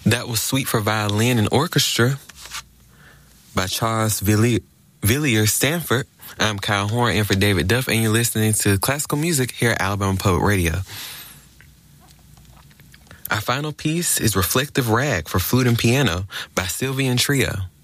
That was Suite for Violin and Orchestra by Charles Villiers Stanford. I'm Kyle Horn in for David Duff, and you're listening to classical music here at Alabama Public Radio. Our final piece is Reflective Rag for Flute and Piano by Sylvian Trio.